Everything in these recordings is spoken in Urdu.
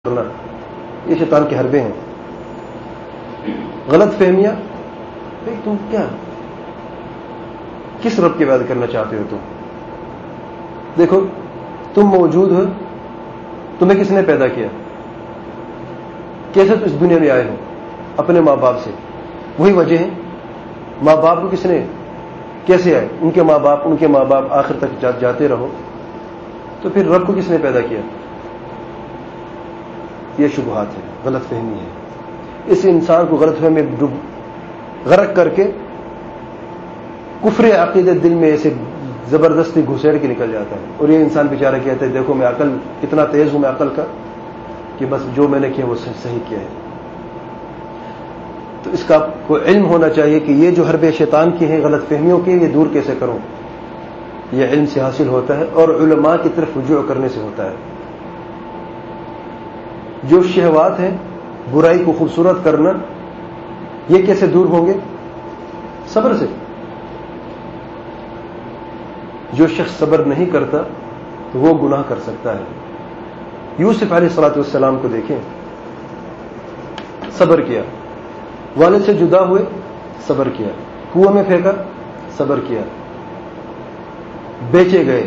کرنا، یہ شیطان کے حربے ہیں. غلط فہمیاں، بھائی تم کیا کس رب کی عبادت کرنا چاہتے ہو؟ تم دیکھو، تم موجود ہو، تمہیں کس نے پیدا کیا؟ کیسے تم اس دنیا میں آئے ہو؟ اپنے ماں باپ سے. وہی وجہ ہے. ماں باپ کو کس نے کیسے آئے؟ ان کے ماں باپ آخر تک جاتے رہو. تو پھر رب کو کس نے پیدا کیا؟ یہ شبہات ہے، غلط فہمی ہے. اس انسان کو غلط فہمی میں غرق کر کے کفر عقیدے دل میں ایسے زبردستی گھسیڑ کے نکل جاتا ہے. اور یہ انسان بیچارہ کہتا ہے دیکھو میں عقل کتنا تیز ہوں، میں عقل کا، کہ بس جو میں نے کیا وہ صحیح کیا ہے. تو اس کا آپ کو علم ہونا چاہیے کہ یہ جو حربے شیطان کی ہیں غلط فہمیوں کے، یہ دور کیسے کروں. یہ علم سے حاصل ہوتا ہے اور علماء کی طرف رجوع کرنے سے ہوتا ہے. جو شہوات ہیں، برائی کو خوبصورت کرنا، یہ کیسے دور ہوں گے؟ صبر سے. جو شخص صبر نہیں کرتا وہ گناہ کر سکتا ہے. یوسف علیہ الصلوۃ والسلام کو دیکھیں، صبر کیا. والد سے جدا ہوئے، صبر کیا. کنویں میں پھینکا، صبر کیا. بیچے گئے،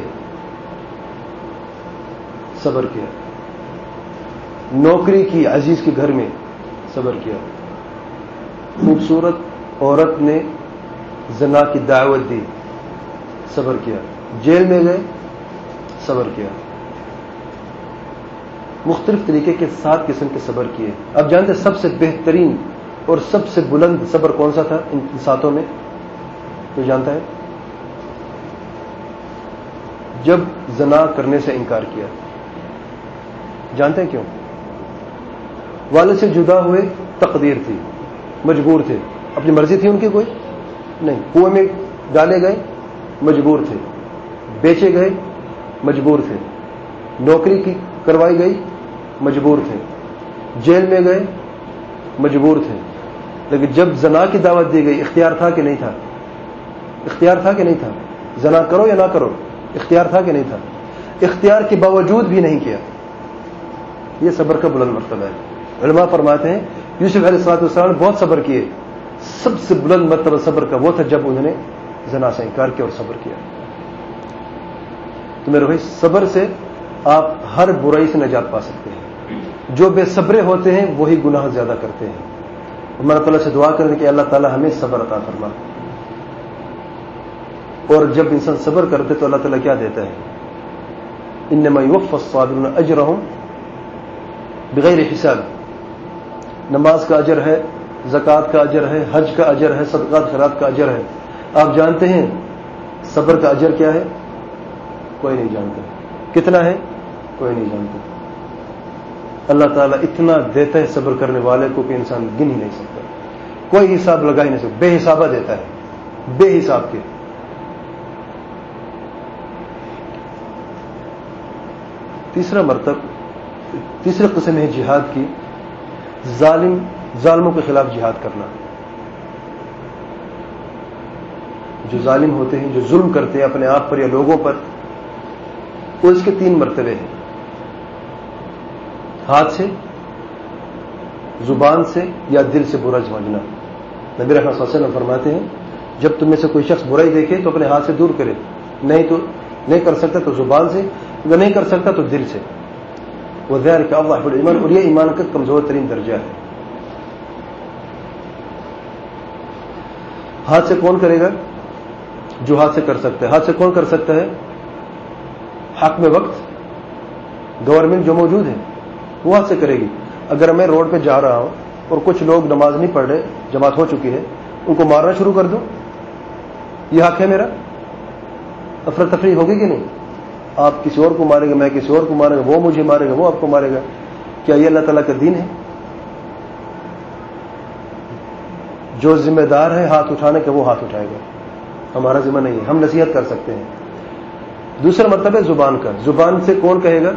صبر کیا. نوکری کی عزیز کے گھر میں، صبر کیا. خوبصورت عورت نے زنا کی دعوت دی، صبر کیا. جیل میں گئے، صبر کیا. مختلف طریقے کے 7 قسم کے صبر کیے. اب جانتے ہیں سب سے بہترین اور سب سے بلند صبر کون سا تھا ان 7 میں؟ کوئی جانتا ہے؟ جب زنا کرنے سے انکار کیا. جانتے ہیں کیوں؟ والد سے جدا ہوئے، تقدیر تھی، مجبور تھے. اپنی مرضی تھی ان کی؟ کوئی نہیں. کنویں میں ڈالے گئے، مجبور تھے. بیچے گئے، مجبور تھے. نوکری کی کروائی گئی، مجبور تھے. جیل میں گئے، مجبور تھے. لیکن جب زنا کی دعوت دی گئی، اختیار تھا کہ نہیں تھا؟ اختیار تھا کہ نہیں تھا؟ زنا کرو یا نہ کرو، اختیار تھا کہ نہیں تھا؟ اختیار کے باوجود بھی نہیں کیا. یہ صبر کا بلند مرتبہ ہے. علماء فرماتے ہیں یوسف علیہ السلام نے بہت صبر کیے. سب سے بلند مرتبہ صبر کا وہ تھا جب انہوں نے زنا سے انکار کیا اور صبر کیا. تو میرے بھائی، صبر سے آپ ہر برائی سے نجات پا سکتے ہیں. جو بے صبرے ہوتے ہیں وہی گناہ زیادہ کرتے ہیں. اللہ تعالیٰ سے دعا کریں کہ اللہ تعالیٰ ہمیں صبر عطا فرما. اور جب انسان صبر کرتے تو اللہ تعالیٰ کیا دیتا ہے؟ انما یوفی الصابرون اجرہم بغیر حساب. نماز کا اجر ہے، زکوٰۃ کا اجر ہے، حج کا اجر ہے، صدقات خیرات کا اجر ہے. آپ جانتے ہیں صبر کا اجر کیا ہے؟ کوئی نہیں جانتا. کتنا ہے؟ کوئی نہیں جانتا. اللہ تعالیٰ اتنا دیتا ہے صبر کرنے والے کو کہ انسان گن ہی نہیں سکتا. کوئی حساب لگا ہی نہیں سکتا. بے حسابہ دیتا ہے، بے حساب کے. تیسرا قسم ہے جہاد کی، ظالموں کے خلاف جہاد کرنا. جو ظالم ہوتے ہیں، جو ظلم کرتے ہیں اپنے آپ پر یا لوگوں پر، وہ اس کے 3 مرتبے ہیں: ہاتھ سے، زبان سے، یا دل سے برا سمجھنا. نبی رحمۃ صلی اللہ علیہ وسلم فرماتے ہیں جب تم میں سے کوئی شخص برائی دیکھے تو اپنے ہاتھ سے دور کرے. نہیں کر سکتا تو زبان سے، اگر نہیں کر سکتا تو دل سے. وذلک اضعف الایمان، اور یہ ایمان کا کمزور ترین درجہ ہے. ہاتھ سے کون کرے گا؟ جو ہاتھ سے کر سکتا ہے. ہاتھ سے کون کر سکتا ہے؟ حق میں وقت گورنمنٹ جو موجود ہے وہ ہاتھ سے کرے گی. اگر میں روڈ پہ جا رہا ہوں اور کچھ لوگ نماز نہیں پڑھ رہے، جماعت ہو چکی ہے، ان کو مارنا شروع کر دوں، یہ حق ہے میرا؟ افراتفری ہوگی کہ نہیں؟ آپ کسی اور کو مارے گا، میں کسی اور کو مارے گا، وہ مجھے مارے گا، وہ آپ کو مارے گا. کیا یہ اللہ تعالیٰ کا دین ہے؟ جو ذمہ دار ہے ہاتھ اٹھانے کا وہ ہاتھ اٹھائے گا. ہمارا ذمہ نہیں ہے. ہم نصیحت کر سکتے ہیں. دوسرا مرتبہ زبان کا. زبان سے کون کہے گا؟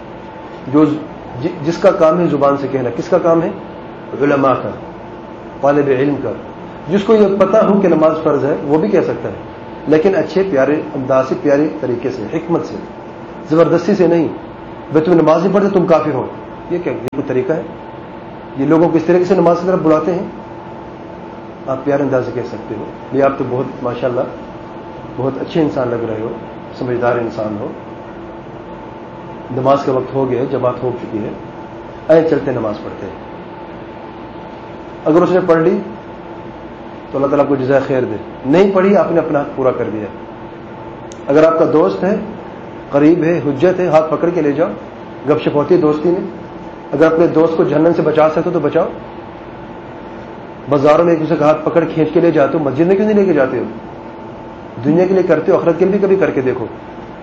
جس کا کام ہے زبان سے کہنا. کس کا کام ہے؟ علماء کا، طالب علم کا. جس کو یہ پتا ہو کہ نماز فرض ہے وہ بھی کہہ سکتا ہے، لیکن اچھے پیارے انداز سے، پیارے طریقے سے، حکمت سے، زبردستی سے نہیں. بھائی تم نماز نہیں پڑھتے تم کافر ہو، یہ کیا یہ کوئی طریقہ ہے؟ یہ لوگوں کو اس طریقے سے نماز کی طرف بلاتے ہیں؟ آپ پیارے انداز سے کہہ سکتے ہو یہ آپ تو بہت ماشاءاللہ بہت اچھے انسان لگ رہے ہو، سمجھدار انسان ہو، نماز کا وقت ہو گیا، جماعت ہو چکی ہے، آئے چلتے نماز پڑھتے ہیں۔ اگر اس نے پڑھ لی تو اللہ تعالیٰ کو جزائے خیر دے، نہیں پڑھی آپ نے اپنا حق پورا کر دیا۔ اگر آپ کا دوست ہے، قریب ہے، حجت ہے، ہاتھ پکڑ کے لے جاؤ، گپ شپ ہوتی ہے دوستی میں۔ اگر اپنے دوست کو جہنم سے بچا سکتے ہو تو بچاؤ۔ بازاروں میں ایک دوسرے کا ہاتھ پکڑ کھینچ کے لے جاتے ہو، مسجد میں کیوں نہیں لے کے جاتے ہو؟ دنیا کے لیے کرتے ہو، آخرت کے لیے بھی کبھی کر کے دیکھو۔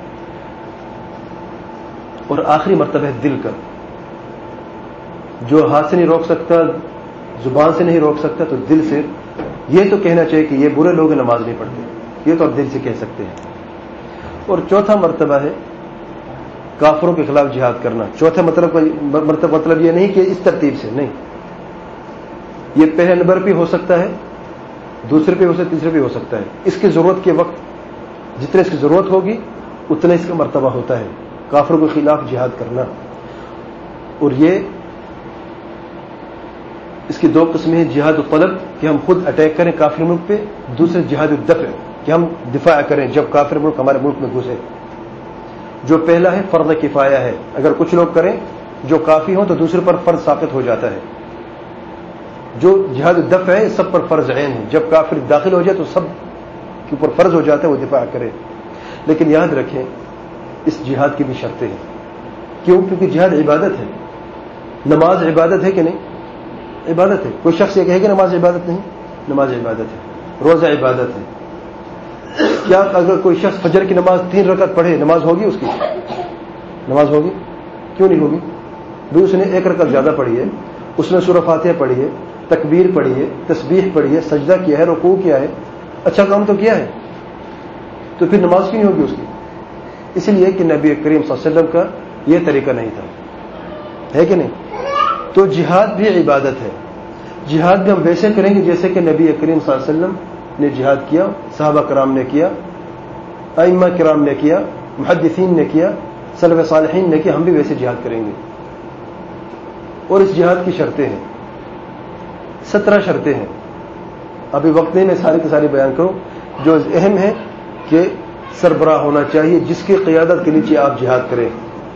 اور آخری مرتبہ ہے دل کا، جو ہاتھ سے نہیں روک سکتا، زبان سے نہیں روک سکتا، تو دل سے یہ تو کہنا چاہیے کہ یہ برے لوگ نماز نہیں پڑھتے، یہ تو آپ دل سے کہہ سکتے ہیں۔ اور چوتھا مرتبہ ہے کافروں کے خلاف جہاد کرنا۔ چوتھا مطلب یہ نہیں کہ اس ترتیب سے نہیں، یہ پہلے نمبر پہ ہو سکتا ہے، دوسرے پہ ہو سکتا ہے، تیسرے پہ ہو سکتا ہے۔ اس کی ضرورت کے وقت جتنے اس کی ضرورت ہوگی اتنا اس کا مرتبہ ہوتا ہے کافروں کے خلاف جہاد کرنا۔ اور یہ اس کی دو قسمیں ہیں، جہاد الطلب کہ ہم خود اٹیک کریں کافر ملک پہ، دوسرے جہاد الدفع کہ ہم دفاع کریں جب کافر ملک ہمارے ملک میں گھسے۔ جو پہلا ہے فرض کفایہ ہے، اگر کچھ لوگ کریں جو کافی ہوں تو دوسرے پر فرض ثابت ہو جاتا ہے۔ جو جہاد الدفع ہے سب پر فرض عین ہے، جب کافر داخل ہو جائے تو سب کے اوپر فرض ہو جاتا ہے وہ دفاع کرے۔ لیکن یاد رکھیں اس جہاد کی بھی شرطیں ہیں۔ کیوں؟ کیونکہ جہاد عبادت ہے۔ نماز عبادت ہے کہ نہیں؟ عبادت ہے۔ کوئی شخص یہ کہے کہ نماز عبادت نہیں، نماز عبادت ہے، روزہ عبادت ہے۔ کیا اگر کوئی شخص فجر کی نماز 3 رکعت پڑھے نماز ہوگی اس کی؟ نماز ہوگی؟ کیوں نہیں ہوگی؟ بھی اس نے 1 رکعت زیادہ پڑھی ہے، اس نے سورہ فاتحہ پڑھی ہے، تکبیر پڑھی ہے، تسبیح پڑھی ہے، سجدہ کیا ہے، رکوع کیا ہے، اچھا کام تو کیا ہے، تو پھر نماز کیوں نہیں ہوگی اس کی؟ اس لیے کہ نبی کریم صلی اللہ علیہ وسلم کا یہ طریقہ نہیں تھا، ہے کہ نہیں؟ تو جہاد بھی عبادت ہے۔ جہاد بھی ہم ویسے کریں گے جیسے کہ نبی کریم صلی اللہ علیہ وسلم نے جہاد کیا، صحابہ کرام نے کیا، ائمہ کرام نے کیا، محدثین نے کیا، سلف صالحین نے کیا، ہم بھی ویسے جہاد کریں گے۔ اور اس جہاد کی شرطیں ہیں، 17 شرطیں ہیں۔ ابھی وقت نہیں میں ساری کی ساری بیان کروں۔ جو اہم ہے کہ سربراہ ہونا چاہیے جس کی قیادت کے نیچے آپ جہاد کریں،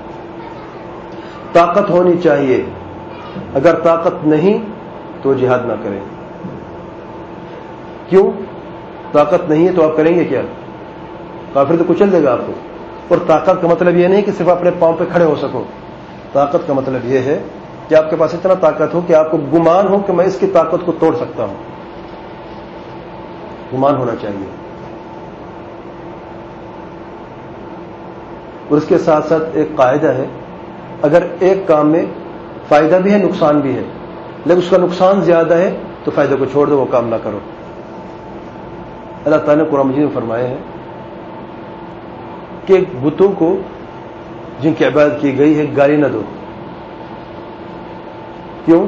طاقت ہونی چاہیے، اگر طاقت نہیں تو جہاد نہ کریں۔ کیوں؟ طاقت نہیں ہے تو آپ کریں گے کیا؟ کافر تو کچل دے گا آپ کو۔ اور طاقت کا مطلب یہ نہیں کہ صرف اپنے پاؤں پہ کھڑے ہو سکو، طاقت کا مطلب یہ ہے کہ آپ کے پاس اتنا طاقت ہو کہ آپ کو گمان ہو کہ میں اس کی طاقت کو توڑ سکتا ہوں، گمان ہونا چاہیے۔ اور اس کے ساتھ ساتھ ایک قاعدہ ہے، اگر ایک کام میں فائدہ بھی ہے نقصان بھی ہے لیکن اس کا نقصان زیادہ ہے تو فائدہ کو چھوڑ دو، وہ کام نہ کرو۔ اللہ تعالیٰ نے قرآن مجید میں فرمایا ہے کہ بتوں کو جن کی عبادت کی گئی ہے گالی نہ دو۔ کیوں؟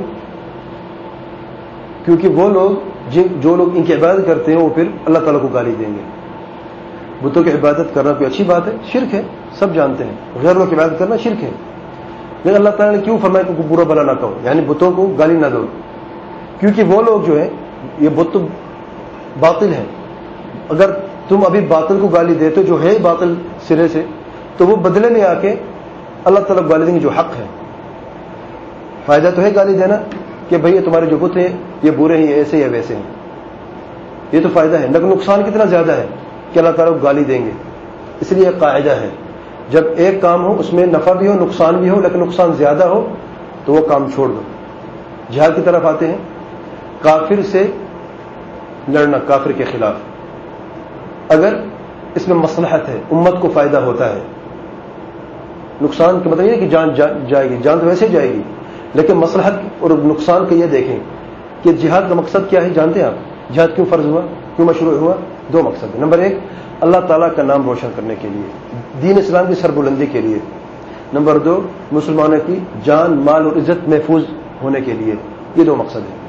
کیونکہ وہ لوگ جو لوگ ان کی عبادت کرتے ہیں وہ پھر اللہ تعالیٰ کو گالی دیں گے۔ بتوں کی عبادت کرنا کوئی اچھی بات ہے؟ شرک ہے، سب جانتے ہیں، غیر اللہ کی عبادت کرنا شرک ہے، لیکن اللہ تعالیٰ نے کیوں فرمایا کہ برا بلا نہ کہو، یعنی بتوں کو گالی نہ دو، کیونکہ وہ لوگ جو ہیں یہ بت باطل ہے۔ اگر تم ابھی باطل کو گالی دیتے جو ہے باطل سرے سے، تو وہ بدلے میں آ کے اللہ تعالیٰ کو گالی دیں گے جو حق ہے۔ فائدہ تو ہے گالی دینا کہ بھئی یہ تمہارے جو بت ہیں یہ برے ہیں، یہ ایسے یا ویسے ہیں، یہ تو فائدہ ہے، لیکن نقصان کتنا زیادہ ہے کہ اللہ تعالیٰ کو گالی دیں گے۔ اس لیے قاعدہ ہے جب ایک کام ہو اس میں نفع بھی ہو نقصان بھی ہو لیکن نقصان زیادہ ہو تو وہ کام چھوڑ دو۔ جہاد کی طرف آتے ہیں، کافر سے لڑنا، کافر کے خلاف اگر اس میں مصلحت ہے، امت کو فائدہ ہوتا ہے، نقصان کا مطلب یہ ہے کہ جان جائے گی، جان تو ویسے جائے گی، لیکن مصلحت اور نقصان کا یہ دیکھیں کہ جہاد کا مقصد کیا ہے جانتے ہیں آپ؟ جہاد کیوں فرض ہوا، کیوں مشروع ہوا؟ 2 مقصد ہے۔ نمبر 1 اللہ تعالیٰ کا نام روشن کرنے کے لیے، دین اسلام کی سربلندی کے لیے۔ نمبر 2 مسلمانوں کی جان مال اور عزت محفوظ ہونے کے لیے۔ یہ 2 مقصد ہیں۔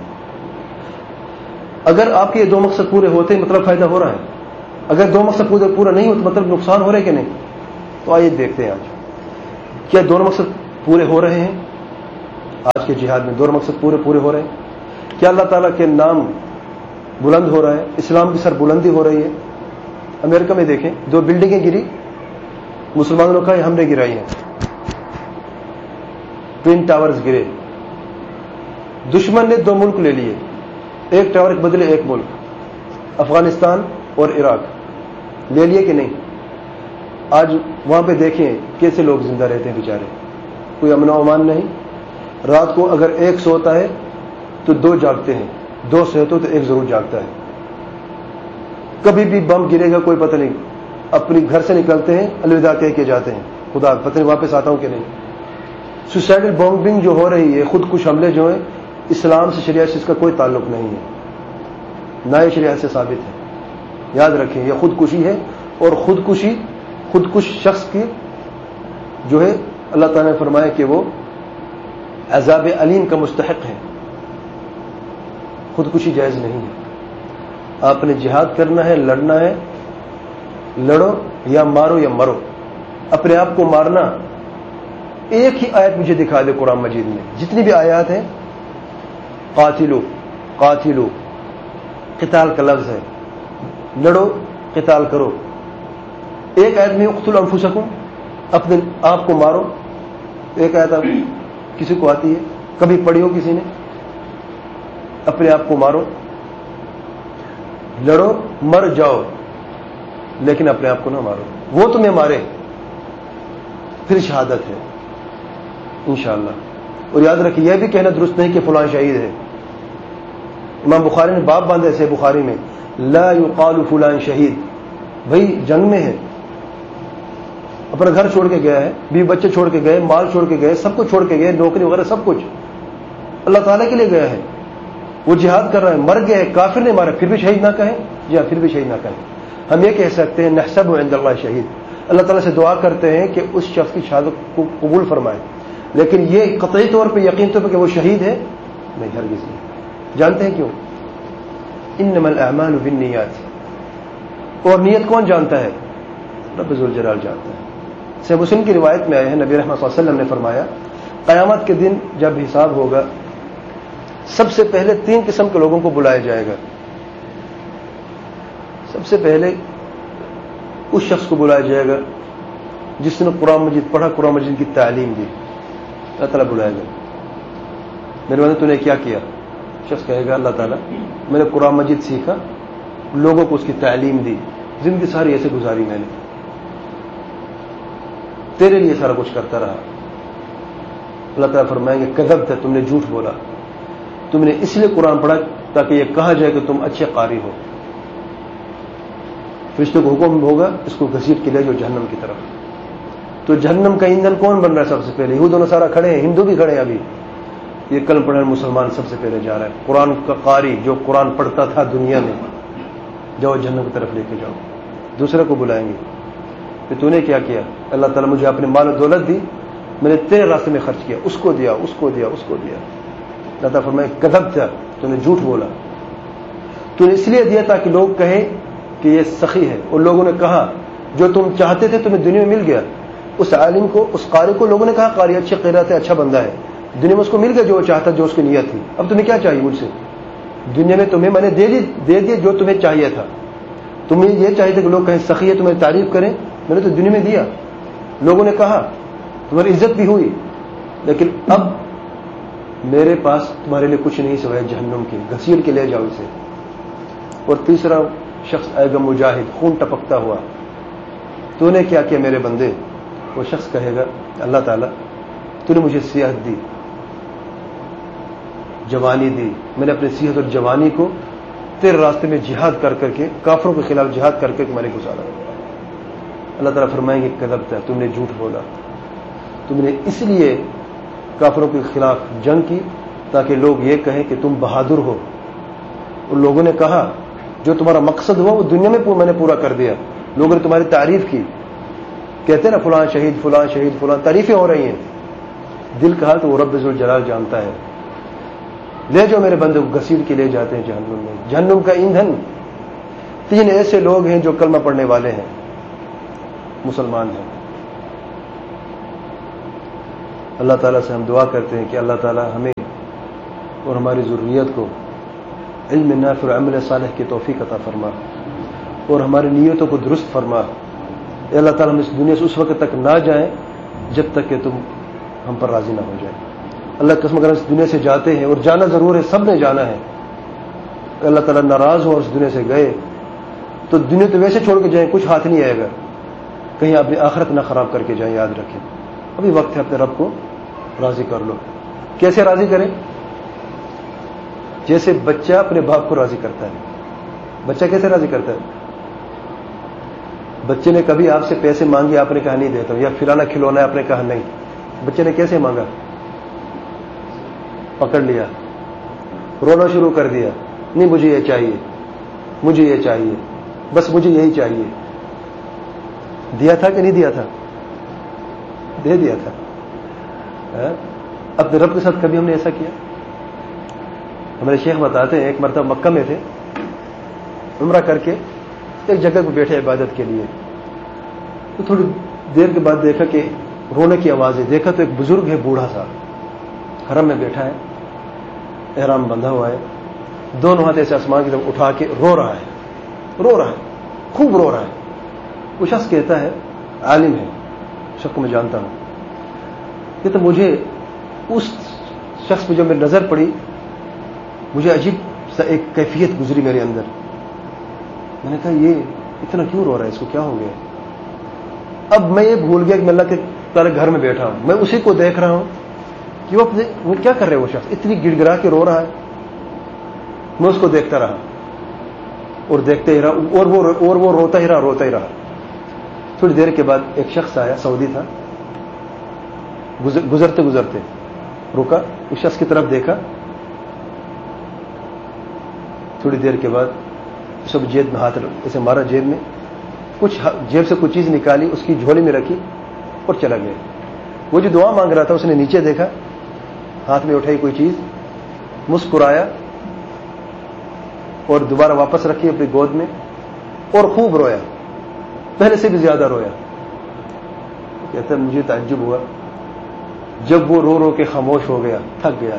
اگر آپ کے یہ 2 مقصد پورے ہوتے ہیں مطلب فائدہ ہو رہا ہے، اگر 2 مقصد پورا نہیں ہوتا مطلب نقصان ہو رہا ہے کہ نہیں؟ تو آئیے دیکھتے ہیں آج کیا دونوں مقصد پورے ہو رہے ہیں۔ آج کے جہاد میں 2 مقصد پورے ہو رہے ہیں. کیا اللہ تعالیٰ کے نام بلند ہو رہا ہے, اسلام کی سر بلندی ہو رہی ہے. امریکہ میں دیکھیں 2 بلڈنگیں گری, مسلمانوں نے کہا ہم نے گرائی ہیں. ٹوین ٹاورز گرے, دشمن نے 2 ملک لے لیے, ایک ٹاور کے بدلے ایک ملک, افغانستان اور عراق لے لیے کہ نہیں. آج وہاں پہ دیکھیں کیسے لوگ زندہ رہتے ہیں بیچارے, کوئی امن و امان نہیں. رات کو اگر ایک سوتا ہے تو 2 جاگتے ہیں, 2 سوتے تو 1 ضرور جاگتا ہے. کبھی بھی بم گرے گا کوئی پتہ نہیں, اپنی گھر سے نکلتے ہیں الوداع کہہ کے جاتے ہیں, خدا پتہ نہیں واپس آتا ہوں کہ نہیں. سوسائڈل بومبنگ جو ہو رہی ہے, خودکش حملے جو ہیں, اسلام سے شریعت سے اس کا کوئی تعلق نہیں ہے, نہ یہ شریعت سے ثابت ہے. یاد رکھیں یہ خودکشی ہے, اور خودکش شخص کی جو ہے اللہ تعالیٰ نے فرمایا کہ وہ عذاب علیم کا مستحق ہے. خودکشی جائز نہیں ہے. آپ نے جہاد کرنا ہے, لڑنا ہے, لڑو یا مارو یا مرو. اپنے آپ کو مارنا, ایک ہی آیت مجھے دکھا دے قرآن مجید میں, جتنی بھی آیات ہیں قاتلو قتال کا لفظ ہے, لڑو قتال کرو. ایک آیت میں اقتلوا انفسکم, اپنے آپ کو مارو. ایک آیت کسی کو آتی ہے, کبھی پڑھی ہو کسی نے؟ اپنے آپ کو مارو, لڑو, مر جاؤ, لیکن اپنے آپ کو نہ مارو. وہ تمہیں مارے پھر شہادت ہے انشاءاللہ. اور یاد رکھیے یہ بھی کہنا درست نہیں کہ فلاں شہید ہے. امام بخاری نے باب باندھے سے بخاری میں, لا یقال فلان شہید. بھائی جنگ میں ہے, اپنا گھر چھوڑ کے گیا ہے, بیوی بچے چھوڑ کے گئے, مال چھوڑ کے گئے, سب کچھ چھوڑ کے گئے, نوکری وغیرہ سب کچھ اللہ تعالیٰ کے لیے گیا ہے. وہ جہاد کر رہا ہے, مر گئے, کافر نے مارا, پھر بھی شہید نہ کہیں. جی ہاں, پھر بھی شہید نہ کہیں. ہم یہ کہہ سکتے ہیں نحسب عند اللہ شہید, اللہ تعالیٰ سے دعا کرتے ہیں کہ اس شخص کی شہادت کو قبول فرمائے. لیکن یہ قطعی طور پہ یقین طور پہ کہ وہ شہید ہے نہیں, ہرگز نہیں. جانتے ہیں کیوں؟ انما الاعمال بالنیات. اور نیت کون جانتا ہے؟ رب ذوالجلال جانتا ہے. صحیح مسلم کی روایت میں آئے ہیں, نبی رحمۃ صلی اللہ علیہ وسلم نے فرمایا قیامت کے دن جب حساب ہوگا سب سے پہلے 3 قسم کے لوگوں کو بلایا جائے گا. سب سے پہلے اس شخص کو بلایا جائے گا جس نے قرآن مجید پڑھا, قرآن مجید کی تعلیم دی. اللہ تعالیٰ بلائے گا, میرے بندے تو نے کیا کیا؟ شخص کہے گا اللہ تعالیٰ میں نے قرآن مجید سیکھا, لوگوں کو اس کی تعلیم دی, زندگی ساری ایسے گزاری میں نے, تیرے لیے سارا کچھ کرتا رہا. اللہ تعالیٰ فرمائیں گے کذبت, تم نے جھوٹ بولا, تم نے اس لیے قرآن پڑھا تاکہ یہ کہا جائے کہ تم اچھے قاری ہو. فرشتوں کو حکم ہوگا اس کو گھسیٹ کے لے جاؤ جہنم کی طرف. تو جہنم کا ایندھن کون بن رہا ہے سب سے پہلے؟ یہود و نصارہ کھڑے ہیں, ہندو بھی کھڑے ہیں. ابھی یہ کلم پڑھنے مسلمان سب سے پہلے جا رہا ہے. قرآن کا قاری جو قرآن پڑھتا تھا دنیا میں, جاؤ جہنم کی طرف لے کے جاؤ. دوسرے کو بلائیں گے کہ تو نے کیا کیا؟ اللہ تعالیٰ مجھے اپنے مال و دولت دی, میں نے تیرے راستے میں خرچ کیا, اس کو دیا, اس کو دیا, اس کو دیا. اللہ تعالیٰ فرمائے کذبت, تو نے جھوٹ بولا, تو نے اس لیے دیا تاکہ لوگ کہیں کہ یہ سخی ہے. اور لوگوں نے کہا جو تم چاہتے تھے تمہیں دنیا میں مل گیا. اس عالم کو, اس قاری کو لوگوں نے کہا قاری اچھی قرات ہے, اچھا بندہ ہے, دنیا میں اس کو مل گیا جو چاہتا, جو اس کی نیت تھی. اب تمہیں کیا چاہیے مجھ سے؟ دنیا میں تمہیں میں نے دے دیا جو تمہیں چاہیے تھا. تمہیں یہ چاہیے تھا کہ لوگ کہیں سخی ہے, تمہیں تعریف کریں, میں نے تو دنیا میں دیا. لوگوں نے کہا, تمہاری عزت بھی ہوئی, لیکن اب میرے پاس تمہارے لیے کچھ نہیں سوائے جہنم کی, گھسیٹ کے لے جاؤ اسے. اور تیسرا شخص آئے گا مجاہد, خون ٹپکتا ہوا, تو نے کیا کیا میرے بندے؟ وہ شخص کہے گا اللہ تعالیٰ تو نے مجھے صحت دی, جوانی دی, میں نے اپنی صحت اور جوانی کو تیرے راستے میں جہاد کر کر کے, کافروں کے خلاف جہاد کر کے میں نے گزارا. اللہ تعالیٰ فرمائیں گے کذبت, تم نے جھوٹ بولا, تم نے اس لیے کافروں کے خلاف جنگ کی تاکہ لوگ یہ کہیں کہ تم بہادر ہو. اور لوگوں نے کہا جو تمہارا مقصد ہوا وہ دنیا میں نے پورا کر دیا. لوگوں نے تمہاری تعریف کی, کہتے ہیں نا فلاں شہید, فلاں شہید, فلاں, تعریفیں ہو رہی ہیں. دل کہا تو وہ رب ذوالجلال جانتا ہے. لے جاؤ میرے بندے کو, گھسیٹ کے لے جاتے ہیں جہنم میں. جہنم کا ایندھن 3 ایسے لوگ ہیں جو کلمہ پڑھنے والے ہیں, مسلمان ہیں. اللہ تعالیٰ سے ہم دعا کرتے ہیں کہ اللہ تعالیٰ ہمیں اور ہماری ذریت کو علم نافع اور عمل صالح کی توفیق عطا فرما اور ہماری نیتوں کو درست فرما. اے اللہ تعالیٰ ہم اس دنیا سے اس وقت تک نہ جائیں جب تک کہ تم ہم پر راضی نہ ہو جائے. اللہ قسم اگر اس دنیا سے جاتے ہیں اور جانا ضرور ہے, سب نے جانا ہے, اللہ تعالیٰ ناراض ہو اور اس دنیا سے گئے تو دنیا تو ویسے چھوڑ کے جائیں, کچھ ہاتھ نہیں آئے گا. کہیں اپنی آخرت نہ خراب کر کے جائیں. یاد رکھیں ابھی وقت ہے, اپنے رب کو راضی کر لو. کیسے راضی کریں؟ جیسے بچہ اپنے باپ کو راضی کرتا ہے. بچہ کیسے راضی کرتا ہے؟ بچے نے کبھی آپ سے پیسے مانگے, آپ نے کہا نہیں دیتا ہوں, یا فلانا کھلونا ہے, آپ نے کہا نہیں. بچے نے کیسے مانگا؟ پکڑ لیا, رونا شروع کر دیا, نہیں مجھے یہ چاہیے, مجھے یہ چاہیے, بس مجھے یہی چاہیے. دیا تھا کہ نہیں دیا تھا؟ دے دیا تھا. اپنے رب کے ساتھ کبھی ہم نے ایسا کیا؟ ہمارے شیخ بتاتے ہیں ایک مرتبہ مکہ میں تھے, عمرہ کر کے ایک جگہ پہ بیٹھے عبادت کے لیے, تو تھوڑی دیر کے بعد دیکھا کہ رونے کی آوازیں. دیکھا تو ایک بزرگ ہے, بوڑھا سا, حرم میں بیٹھا ہے, احرام بندھا ہوا ہے, دونوں ہاتھ ایسے آسمان کی طرف اٹھا کے رو رہا ہے, خوب رو رہا ہے. وہ شخص کہتا ہے, عالم ہے, شخص کو میں جانتا ہوں, کہ تو مجھے اس شخص پہ جو میری نظر پڑی, مجھے عجیب سا ایک کیفیت گزری میرے اندر. میں نے کہا یہ اتنا کیوں رو رہا ہے, اس کو کیا ہو گیا؟ اب میں یہ بھول گیا کہ میں اللہ کے تعالی گھر میں بیٹھا ہوں, میں اسی کو دیکھ رہا ہوں کہ وہ کیا کر رہے, وہ شخص اتنی گڑ گڑا کے رو رہا ہے. میں اس کو دیکھتا رہا اور دیکھتے ہی رہا, اور وہ روتا ہی رہا. تھوڑی دیر کے بعد ایک شخص آیا, سعودی تھا, گزرتے رکا, اس شخص کی طرف دیکھا. تھوڑی دیر کے بعد سب جیب میں ہاتھ اسے مارا, جیب میں جیب سے کچھ چیز نکالی, اس کی جھولی میں رکھی اور چلا گیا. وہ جو دعا مانگ رہا تھا اس نے نیچے دیکھا, ہاتھ میں اٹھائی کوئی چیز, مسکرایا اور دوبارہ واپس رکھی اپنی گود میں اور خوب رویا, پہلے سے بھی زیادہ رویا. کہتا ہے مجھے تعجب ہوا جب وہ رو کے خاموش ہو گیا, تھک گیا.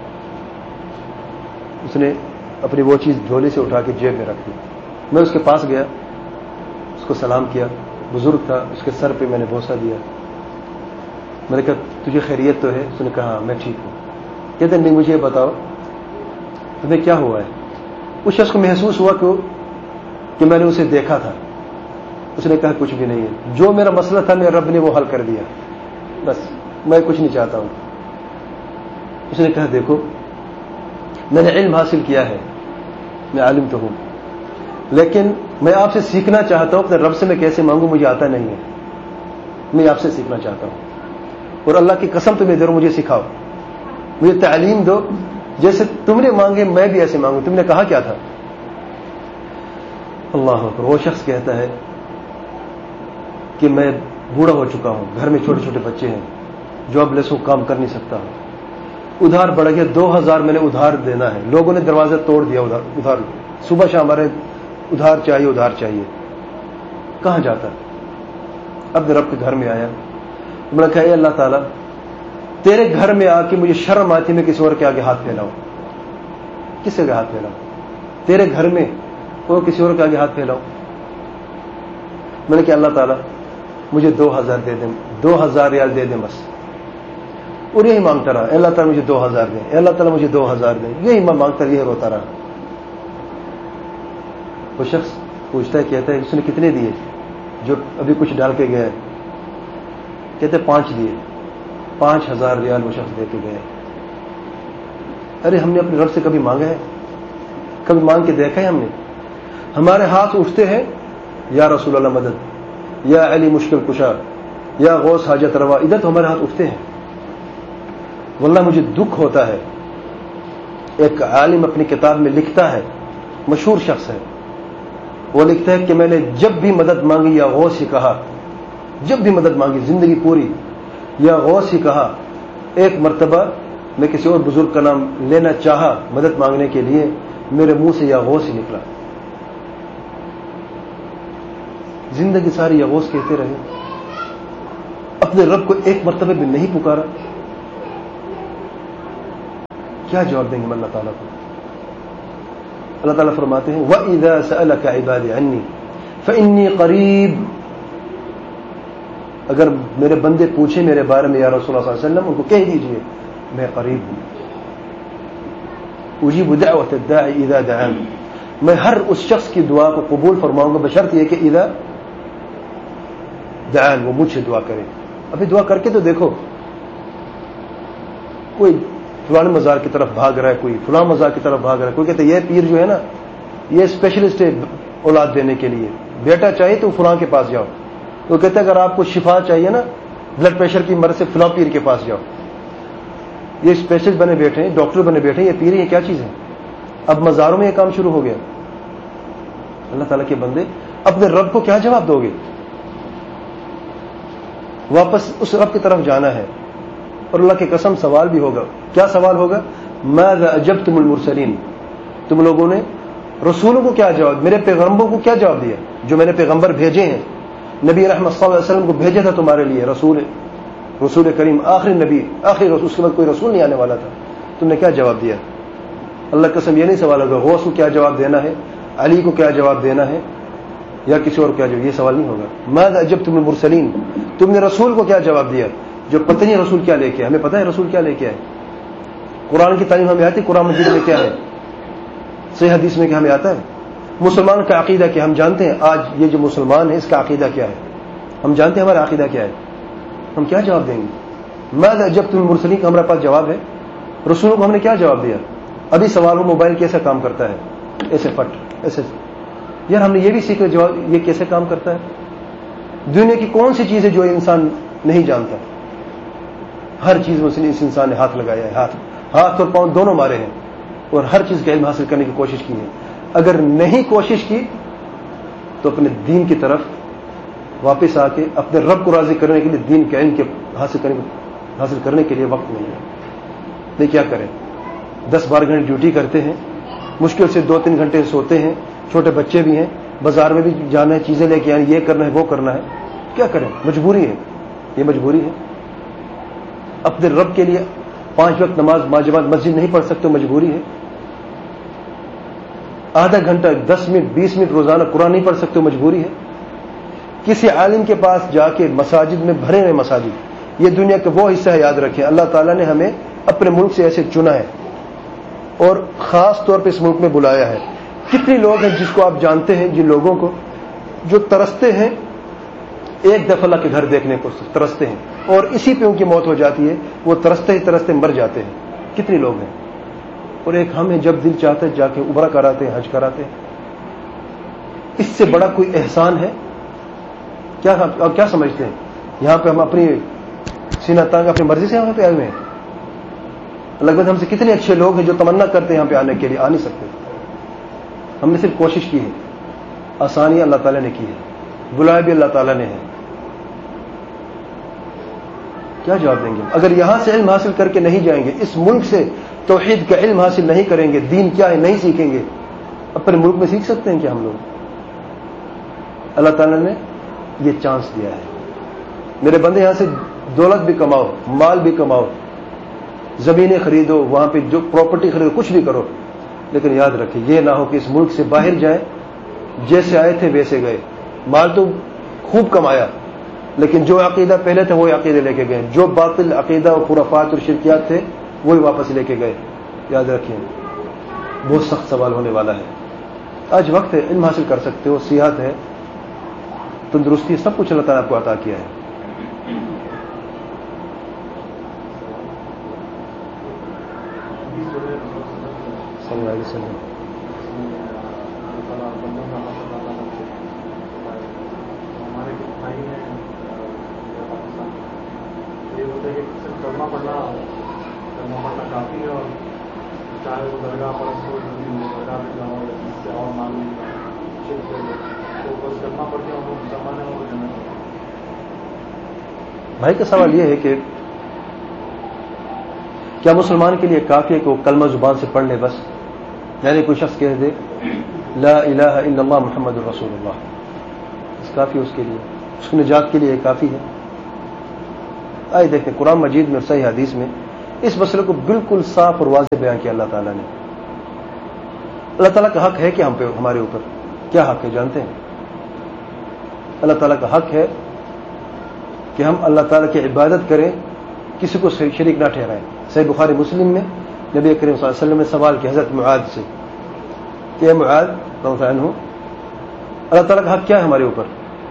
اس نے اپنی وہ چیز جھولی سے اٹھا کے جیب میں رکھ دی. میں اس کے پاس گیا, اس کو سلام کیا, بزرگ تھا, اس کے سر پہ میں نے بوسہ دیا. میں نے کہا تجھے خیریت تو ہے؟ اس نے کہا میں ٹھیک ہوں. کہتے نہیں مجھے یہ بتاؤ تمہیں کیا ہوا ہے. اس شخص کو محسوس ہوا کہ میں نے اسے دیکھا تھا. اس نے کہا کچھ بھی نہیں ہے, جو میرا مسئلہ تھا میرے رب نے وہ حل کر دیا, بس میں کچھ نہیں چاہتا ہوں. اس نے کہا دیکھو میں نے علم حاصل کیا ہے, میں عالم تو ہوں, لیکن میں آپ سے سیکھنا چاہتا ہوں اپنے رب سے میں کیسے مانگوں, مجھے آتا نہیں ہے. میں آپ سے سیکھنا چاہتا ہوں, اور اللہ کی قسم تمہیں دے رہا ہوں, مجھے سکھاؤ, مجھے تعلیم دو, جیسے تم نے مانگے میں بھی ایسے مانگوں. تم نے کہا کیا تھا؟ اللہ اکبر. وہ شخص کہتا ہے کہ میں بوڑھا ہو چکا ہوں, گھر میں چھوٹے چھوٹے بچے ہیں, جاب لیس ہوں, کام کر نہیں سکتا ہوں, ادھار بڑھ گیا, 2000 میں نے ادھار دینا ہے, لوگوں نے دروازہ توڑ دیا, ادھار صبح شام ہمارے ادھار چاہیے. کہاں جاتا؟ اب رب کے گھر میں آیا, میں نے کہا اے اللہ تعالیٰ تیرے گھر میں آ کے مجھے شرم آتی میں کسی اور کے آگے ہاتھ پھیلاؤں. کس کے ہاتھ پھیلاؤں؟ تیرے گھر میں اور کسی اور کے آگے ہاتھ پھیلاؤں. میں نے کہا اللہ تعالیٰ مجھے 2000 دے دیں, 2000 ریال دے دیں بس. اور یہی مانگتا رہا, اے اللہ تعالیٰ مجھے 2000 دیں, اے اللہ تعالیٰ مجھے 2000 دیں, یہی میں مانگتا رہا, یہی روتا رہا. وہ شخص پوچھتا ہے, کہتا ہے اس نے کتنے دیے جو ابھی کچھ ڈال کے گیا ہے؟ کہتے 5 دیے. 5000 ریال وہ شخص دے کے گئے. ارے ہم نے اپنے رب سے کبھی مانگا ہے؟ کبھی مانگ کے دیکھا ہے ہم نے؟ ہمارے ہاتھ اٹھتے ہیں یا رسول اللہ مدد, یا علی مشکل کشا, یا غوث حاجت روا, ادھر تو ہمارے ہاتھ اٹھتے ہیں. واللہ مجھے دکھ ہوتا ہے. ایک عالم اپنی کتاب میں لکھتا ہے, مشہور شخص ہے, وہ لکھتا ہے کہ میں نے جب بھی مدد مانگی یا غوث ہی کہا, جب بھی مدد مانگی زندگی پوری یا غوث ہی کہا. ایک مرتبہ میں کسی اور بزرگ کا نام لینا چاہا مدد مانگنے کے لیے, میرے منہ سے یا غوث ہی نکلا. زندگی ساری یا غوث کہتے رہے, اپنے رب کو ایک مرتبہ بھی نہیں پکارا. کیا جواب دیں گے اللہ تعالیٰ کو؟ اللہ تعالیٰ فرماتے ہیں وَإِذَا سَأَلَكَ عِبَادِي عَنِّي فَإِنِّي قَرِيب. اگر میرے بندے پوچھیں میرے بارے میں یا رسول اللہ صلی اللہ علیہ وسلم، ان کو کہہ دیجئے میں قریب ہوں. اجیب دعوت الداعی اذا دعان، میں ہر اس شخص کی دعا کو قبول فرماؤں گا بشرط یہ کہ اذا دعان، وہ مجھ سے دعا کرے. ابھی دعا کر کے تو دیکھو، کوئی فلاں مزار کی طرف بھاگ رہا ہے، کوئی فلاں مزار کی طرف بھاگ رہا ہے، کوئی کہتے یہ پیر جو ہے نا یہ اسپیشلسٹ ہے اولاد دینے کے لیے، بیٹا چاہیے تو فلاں کے پاس جاؤ. وہ کہتے ہیں اگر آپ کو شفا چاہیے نا بلڈ پریشر کی مرض سے فلاں پیر کے پاس جاؤ. یہ اسپیشلسٹ بنے بیٹھے ہیں، ڈاکٹر بنے بیٹھے ہیں، یہ پیر یہ کیا چیز ہے؟ اب مزاروں میں یہ کام شروع ہو گیا. اللہ تعالیٰ کے بندے اپنے رب کو کیا جواب دو گے؟ واپس اس رب کی طرف جانا ہے. اور اللہ کی قسم سوال بھی ہوگا. کیا سوال ہوگا؟ ماذا اجبتم المرسلین، تم لوگوں نے رسولوں کو کیا جواب، میرے پیغمبروں کو کیا جواب دیا جو میں نے پیغمبر بھیجے ہیں. نبی رحمت صلی اللہ علیہ وسلم کو بھیجا تھا تمہارے لیے، رسول کریم آخری نبی، آخری رسول، اس کے بعد کوئی رسول نہیں آنے والا تھا. تم نے کیا جواب دیا؟ اللہ قسم یہ نہیں سوال ہوگا غوث کو کیا جواب دینا ہے، علی کو کیا جواب دینا ہے، یا کسی اور کو کیا جواب، یہ سوال نہیں ہوگا. ماذا اجبتم المرسلین، تم نے رسول کو کیا جواب دیا جو پتہ نہیں رسول کیا لے کے آئے. ہمیں پتہ ہے رسول کیا لے کے آئے. قرآن کی تعلیم ہمیں آتی، قرآن مجید میں کیا ہے، صحیح حدیث میں کیا ہمیں آتا ہے. مسلمان کا عقیدہ کیا ہم جانتے ہیں. آج یہ جو مسلمان ہے اس کا عقیدہ کیا ہے ہم جانتے ہیں. ہمارا عقیدہ کیا ہے، ہم کیا جواب دیں گے؟ ماذا اجبتم المرسلین کا ہمارے پاس جواب ہے. رسولوں کو ہم نے کیا جواب دیا؟ ابھی سوال ہو موبائل کیسے کام کرتا ہے، ایسے فٹ ایسے. یار ہم نے یہ بھی سیکھا جواب یہ کیسے کام کرتا ہے. دنیا کی کون سی چیز ہے جو انسان نہیں جانتا؟ ہر چیز میں اس انسان نے ہاتھ لگایا ہے، ہاتھ اور پاؤں دونوں مارے ہیں اور ہر چیز کا علم حاصل کرنے کی کوشش کی ہے. اگر نہیں کوشش کی تو اپنے دین کی طرف واپس آ کے اپنے رب کو راضی کرنے کے لیے دین کے علم کے حاصل کرنے کے لیے وقت نہیں ہے. نہیں کیا کریں، 10-12 گھنٹے ڈیوٹی کرتے ہیں، مشکل سے 2-3 گھنٹے سوتے ہیں، چھوٹے بچے بھی ہیں، بازار میں بھی جانا ہے، چیزیں لے کے آئیں، یہ کرنا ہے وہ کرنا ہے. کیا کریں؟ مجبوری ہے، یہ مجبوری ہے. اپنے رب کے لیے 5 وقت نماز باجماعت مسجد نہیں پڑھ سکتے، مجبوری ہے. آدھا گھنٹہ 10 منٹ 20 منٹ روزانہ قرآن نہیں پڑھ سکتے، مجبوری ہے. کسی عالم کے پاس جا کے مساجد میں بھرے ہوئے مساجد، یہ دنیا کا وہ حصہ ہے. یاد رکھیں اللہ تعالیٰ نے ہمیں اپنے ملک سے ایسے چنا ہے اور خاص طور پہ اس ملک میں بلایا ہے. کتنے لوگ ہیں جس کو آپ جانتے ہیں، جن لوگوں کو جو ترستے ہیں ایک دفعہ اللہ کے گھر دیکھنے کو ترستے ہیں اور اسی پہ ان کی موت ہو جاتی ہے، وہ ترستے ہی ترستے مر جاتے ہیں. کتنے لوگ ہیں. اور ایک ہم ہیں جب دل چاہتے ہیں جا کے عمرہ کراتے ہیں، حج کراتے ہیں. اس سے بڑا کوئی احسان ہے کیا؟ آپ کیا سمجھتے ہیں؟ یہاں پہ ہم اپنی سینہ تانگ اپنی مرضی سے یہاں پہ آئے ہوئے ہیں. لگ ہم سے کتنے اچھے لوگ ہیں جو تمنا کرتے ہیں یہاں پہ آنے کے لیے، آ نہیں سکتے. ہم نے صرف کوشش کی ہے. آسانی اللہ تعالیٰ نے کی ہے، بلایا بھی اللہ تعالیٰ نے ہے. کیا جواب دیں گے؟ اگر یہاں سے علم حاصل کر کے نہیں جائیں گے، اس ملک سے توحید کا علم حاصل نہیں کریں گے، دین کیا ہے نہیں سیکھیں گے، اپنے ملک میں سیکھ سکتے ہیں کیا ہم لوگ؟ اللہ تعالیٰ نے یہ چانس دیا ہے. میرے بندے یہاں سے دولت بھی کماؤ، مال بھی کماؤ، زمینیں خریدو، وہاں پہ جو پراپرٹی خریدو، کچھ بھی کرو، لیکن یاد رکھیں یہ نہ ہو کہ اس ملک سے باہر جائیں جیسے آئے تھے ویسے گئے. مال تو خوب کمایا لیکن جو عقیدہ پہلے تھے وہی عقیدے لے کے گئے، جو باطل عقیدہ اور خرافات اور شرکیات تھے وہی واپس لے کے گئے. یاد رکھیں بہت سخت سوال ہونے والا ہے. آج وقت ہے، علم حاصل کر سکتے ہو، صحت ہے، تندرستی، سب کچھ اللہ تعالیٰ آپ کو عطا کیا ہے. صلی اللہ علیہ وسلم. کرنا پڑنا کافی ہے، اور چاہے وہ درگاہ پر درگاہ پہ جاؤ یا سے اور مان تو بس کرنا پڑتا ہے. مسلمان ہے وہ جانا. بھائی کا سوال یہ ہے کہ کیا مسلمان کے لیے کافی ہے کہ وہ کلمہ زبان سے پڑھ لے بس؟ یعنی کوئی شخص کہہ دے لا الہ الا اللہ محمد الرسول اللہ، اس کافی اس کے لیے، اس کی نجات کے لیے کافی ہے؟ آئے دیکھیں قرآن مجید میں صحیح حدیث میں اس مسئلے کو بالکل صاف اور واضح بیان کیا اللہ تعالیٰ نے. اللہ تعالیٰ کا حق ہے کہ ہم پہ ہمارے اوپر کیا حق ہے جانتے ہیں؟ اللہ تعالیٰ کا حق ہے کہ ہم اللہ تعالیٰ کی عبادت کریں, کسی کو شریک نہ ٹھہرائیں. صحیح بخاری مسلم میں نبی کریم صلی اللہ علیہ وسلم نے سوال کیا حضرت معاذ سے کہ اے معاذ رضی اللہ عنہ, اللہ تعالیٰ کا حق کیا ہے ہمارے اوپر؟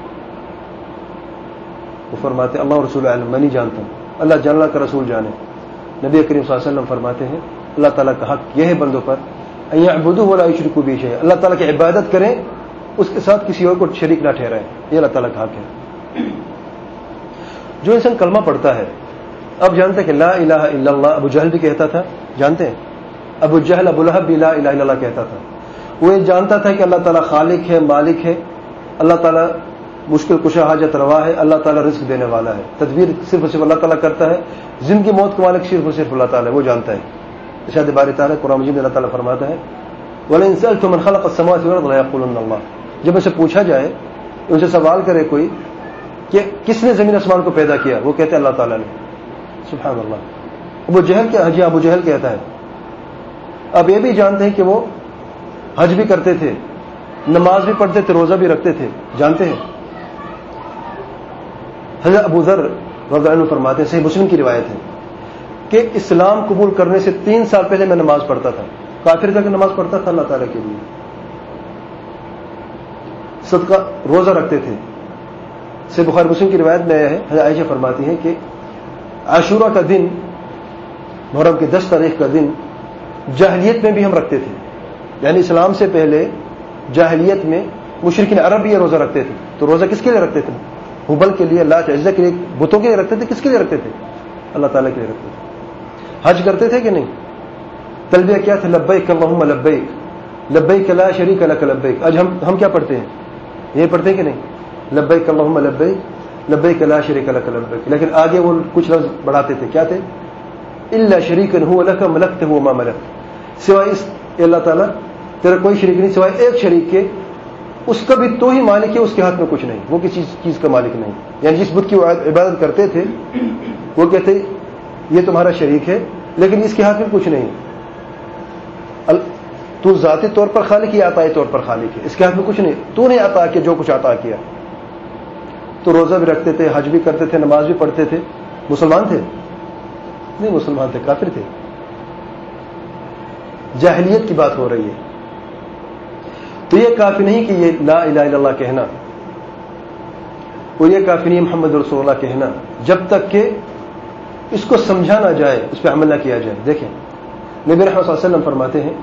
وہ فرماتے اللہ رسول علم, میں نہیں جانتا ہوں, اللہ جان, اللہ کا رسول جانے. نبی کریم صلی اللہ علیہ وسلم فرماتے ہیں اللہ تعالیٰ کا حق یہ ہے بندوں پر ان یعبدوہ ولا یشرکوا بہ شیئا, اللہ تعالیٰ کی عبادت کریں, اس کے ساتھ کسی اور کو شریک نہ ٹھہرائیں. یہ اللہ تعالیٰ کا حق ہے. جو انسان کلمہ پڑھتا ہے, اب جانتے ہیں کہ لا الہ الا اللہ ابو جہل بھی کہتا تھا, جانتے ہیں ابو جہل ابو لہب بھی لا الہ الا اللہ کہتا تھا. وہ یہ جانتا تھا کہ اللہ تعالیٰ خالق ہے, مالک ہے, اللہ تعالیٰ مشکل کشا حاجت روا ہے, اللہ تعالیٰ رزق دینے والا ہے, تدبیر صرف اور صرف اللہ تعالیٰ کرتا ہے, زندگی موت کا مالک صرف اور صرف اللہ تعالیٰ ہے, وہ جانتا ہے. ارشاد باری تعالیٰ قرآن مجید میں اللہ تعالیٰ فرماتا ہے وَلَئِن سَأَلْتُم مَّن خَلَقَ السَّمَاوَاتِ وَالْأَرْضَ لَيَقُولُنَّ اللَّهُ. جب اسے پوچھا جائے, ان سے سوال کرے کوئی کہ کس نے زمین آسمان کو پیدا کیا, وہ کہتے ہیں اللہ تعالیٰ نے. سبحان اللہ. ابو جہل کیا حجی ابو جہل کہتا ہے. اب یہ بھی جانتے ہیں کہ وہ حج بھی کرتے تھے, نماز بھی پڑھتے تھے, روزہ بھی رکھتے تھے, جانتے ہیں. حضرت ابو ذر رضی اللہ عنہ فرماتے ہیں, صحیح مسلم کی روایت ہے کہ اسلام قبول کرنے سے 3 سال پہلے میں نماز پڑھتا تھا, کافر تھا کہ نماز پڑھتا تھا اللہ تعالیٰ کے لیے, صدقہ روزہ رکھتے تھے. صحیح بخاری مسلم کی روایت میں ہے, حضرت عائشہ فرماتی ہیں کہ عاشورہ کا دن, محرم کی 10 تاریخ کا دن جاہلیت میں بھی ہم رکھتے تھے. یعنی اسلام سے پہلے جاہلیت میں مشرکین عرب بھی یہ روزہ رکھتے تھے. تو روزہ کس کے لیے رکھتے تھے؟ حبل کے لیے, لات عزہ کے لیے, بتوں کے لیے رکھتے تھے. کس کے لیے رکھتے تھے؟ اللہ تعالیٰ کے لیے رکھتے تھے. حج کرتے تھے کہ نہیں؟ تلبیہ کیا تھا؟ لبیک اللہم لبیک, لبیک لا شریک لک لبیک. آج ہم کیا پڑھتے ہیں؟ یہ پڑھتے ہیں کہ نہیں؟ لبیک اللہم لبیک, لبیک لا شریک لک لبیک. لیکن آگے وہ کچھ لفظ بڑھاتے تھے, کیا تھے؟ الا شریکا هو لک ملکتہ وما ملک, سوائے اس اللہ تعالیٰ تیرا کوئی شریک نہیں سوائے ایک شریک کے, اس کا بھی تو ہی مالک ہے, اس کے ہاتھ میں کچھ نہیں, وہ کسی چیز کا مالک نہیں. یعنی جس بت کی عبادت کرتے تھے وہ کہتے یہ تمہارا شریک ہے لیکن اس کے ہاتھ میں کچھ نہیں, تو ذاتی طور پر خالق یا عطائی طور پر خالق ہے, اس کے ہاتھ میں کچھ نہیں, تو نے عطا کیا جو کچھ عطا کیا. تو روزہ بھی رکھتے تھے, حج بھی کرتے تھے, نماز بھی پڑھتے تھے. مسلمان تھے؟ نہیں مسلمان تھے, کافر تھے. جاہلیت کی بات ہو رہی ہے. تو یہ کافی نہیں کہ یہ لا الہ الا اللہ کہنا, اور یہ کافی نہیں محمد رسول اللہ کہنا, جب تک کہ اس کو سمجھا نہ جائے, اس پہ عمل نہ کیا جائے. دیکھیں نبی رحمت صلی اللہ علیہ وسلم فرماتے ہیں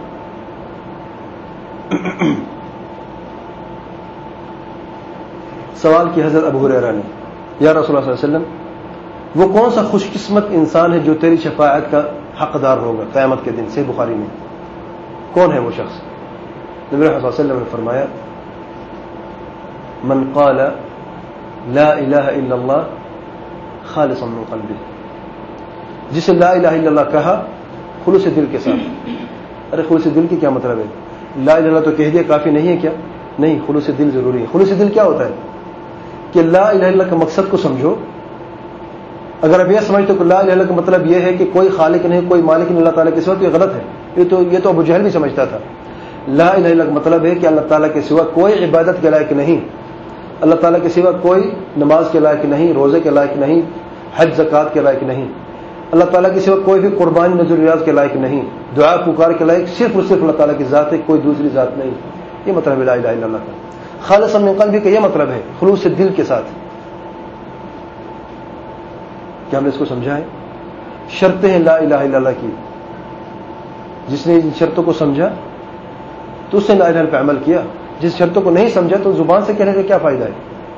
سوال کی حضرت ابو ہریرہ نے, یا رسول اللہ صلی اللہ علیہ وسلم وہ کون سا خوش قسمت انسان ہے جو تیری شفاعت کا حقدار ہوگا قیامت کے دن؟ صحیح بخاری میں. کون ہے وہ شخص؟ نبی رحمت صلی اللہ علیہ وسلم نے فرمایا من قال لا الہ الا اللہ خالصا من قلبہ, جسے لا الہ الا اللہ کہا خلوص دل کے ساتھ. ارے خلوص دل کی کیا مطلب ہے؟ لا الہ الا اللہ تو کہہ دیا کافی نہیں ہے کیا؟ نہیں, خلوص دل ضروری ہے. خلوص دل کیا ہوتا ہے کہ لا الہ الا اللہ کا مقصد کو سمجھو. اگر آپ یہ سمجھتے کہ لا الہ الا اللہ کا مطلب یہ ہے کہ کوئی خالق نہیں, کوئی مالک نہیں اللہ تعالیٰ کے سوا, تو یہ غلط ہے. یہ تو ابو جہل بھی سمجھتا تھا. لا الہ الا اللہ کا مطلب ہے کہ اللہ تعالیٰ کے سوا کوئی عبادت کے لائق نہیں, اللہ تعالیٰ کے سوا کوئی نماز کے لائق نہیں, روزے کے لائق نہیں, حج زکوٰۃ کے لائق نہیں, اللہ تعالیٰ کے سوا کوئی بھی قربانی نذر ریاض کے لائق نہیں, دعا پکار کے لائق صرف اور صرف اللہ تعالیٰ کی ذات ہے, کوئی دوسری ذات نہیں. یہ مطلب ہے لا الہ الا اللہ کا. خالص من قلب کا یہ مطلب ہے خلوص دل کے ساتھ. کیا ہم نے اس کو سمجھا ہے؟ شرطیں ہیں لا الہ الا اللہ کی. جس نے ان شرطوں کو سمجھا تو اس نے لا الہ الا اللہ پہ عمل کیا. جس شرطوں کو نہیں سمجھا تو زبان سے کہنے کا کیا فائدہ ہے؟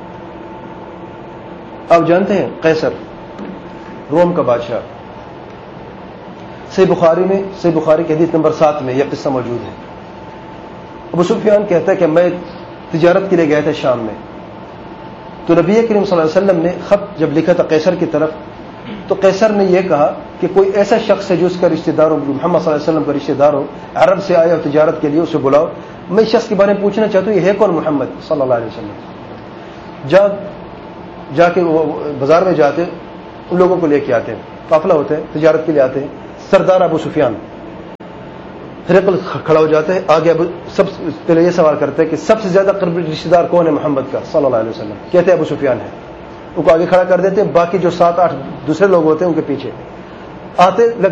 آپ جانتے ہیں قیصر روم کا بادشاہ, صحیح بخاری کے حدیث نمبر 7 میں یہ قصہ موجود ہے. ابو سفیان کہتا ہے کہ میں تجارت کے لیے گیا تھا شام میں, تو نبی کریم صلی اللہ علیہ وسلم نے خط جب لکھا تھا قیصر کی طرف, تو قیصر نے یہ کہا کہ کوئی ایسا شخص ہے جو اس کا رشتہ دار ہو, محمد صلی اللہ علیہ وسلم کا رشتہ دار ہو, عرب سے آیا ہو تجارت کے لیے, اسے بلاؤ. میں اس شخص کے بارے میں پوچھنا چاہتا ہوں یہ ہے کون محمد صلی اللہ علیہ وسلم. جا کے وہ بازار میں جاتے, ان لوگوں کو لے کے آتے ہیں, قافلہ ہوتا ہے, تجارت کے لیے آتے ہیں. سردار ابو سفیان, ہرقل کھڑا ہو جاتا ہے آگے, سب پہلے یہ سوال کرتے ہیں کہ سب سے زیادہ قریبی رشتہ دار کون ہے محمد کا صلی اللہ علیہ وسلم؟ کہتے ہیں ابو سفیان ہے. ان کو آگے کھڑا کر دیتے ہیں, باقی جو 7-8 دوسرے لوگ ہوتے ہیں ان کے پیچھے آتے.